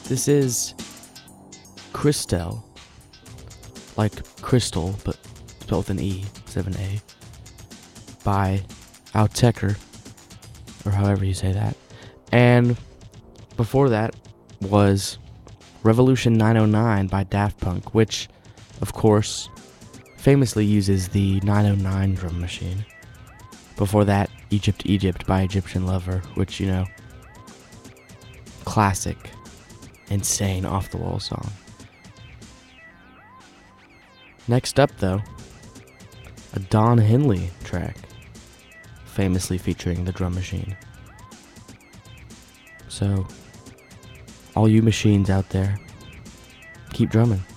This is Christel, like crystal, but spelled with an E instead of an A, by Autechre, or however you say that. And before that was Revolution 909 by Daft Punk, which, of course, famously uses the 909 drum machine. Before that, Egypt, Egypt by Egyptian Lover, which, classic, insane, off-the-wall song. Next up, though, a Don Henley track, famously featuring the drum machine. So, all you machines out there, keep drumming.